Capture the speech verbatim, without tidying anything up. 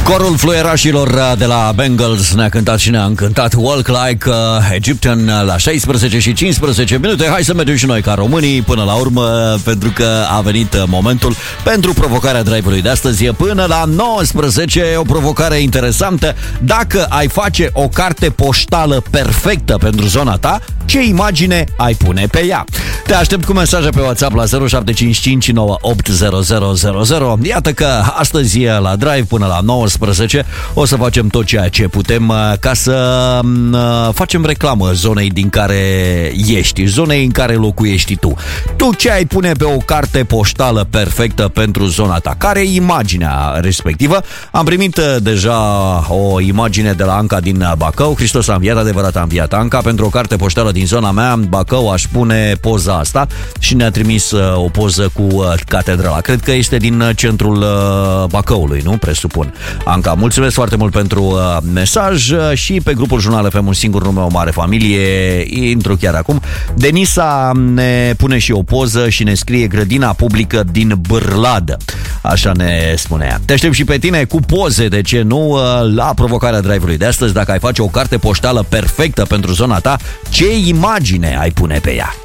Corul fluierașilor de la Bengals ne-a cântat și ne-a încântat Walk Like uh, Egyptian la șaisprezece și cincisprezece minute. Hai să mergem și noi ca românii până la urmă, pentru că a venit momentul pentru provocarea drive-ului de astăzi. Până la nouăsprezece, o provocare interesantă. Dacă ai face o carte poștală perfectă pentru zona ta, ce imagine ai pune pe ea? Te aștept cu mesaje pe WhatsApp la zero șapte cinci cinci nouă opt zero zero zero zero. Iată că astăzi la Drive până la nouăsprezece o să facem tot ceea ce putem ca să facem reclamă zonei din care ești, zonei în care locuiești tu. Tu ce ai pune pe o carte poștală perfectă pentru zona ta? Care e imaginea respectivă? Am primit deja o imagine de la Anca din Bacău. Hristos a înviat, adevărat a înviat. Anca, pentru o carte poștală din zona mea, în Bacău, aș pune poza asta și ne-a trimis uh, o poză cu uh, catedrala. Cred că este din uh, centrul uh, Bacăului, nu? Presupun. Anca, mulțumesc foarte mult pentru uh, mesaj uh, și pe grupul Jurnal F M, un singur nume, o mare familie. Intru chiar acum. Denisa ne pune și o poză și ne scrie grădina publică din Bârladă. Așa ne spunea. Te aștept și pe tine cu poze, de ce nu, uh, la provocarea drive-ului de astăzi. Dacă ai face o carte poștală perfectă pentru zona ta, ce imagine ai pune pe ea?